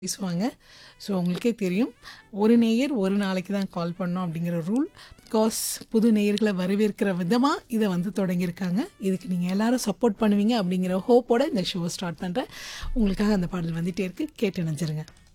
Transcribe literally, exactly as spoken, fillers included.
பேசுவாங்க. ஸோ உங்களுக்கே தெரியும். ஒரு நேயர் ஒரு நாளைக்கு தான் கால் பண்ணணும் அப்படிங்கிற ரூல். பிகாஸ் புது நேயர்கள வரவேற்கிற விதமா இத வந்து தொடங்கியிருக்காங்க. இதுக்கு நீங்க எல்லாரும் சப்போர்ட் பண்ணுவீங்க அப்படிங்கிற ஹோப்போட இந்த ஷோவ ஸ்டார்ட் பண்றேன். உங்களுக்காக அந்த பாடல் வந்துட்டே இருக்கு. கேட்டு இணைஞ்சிருங்க.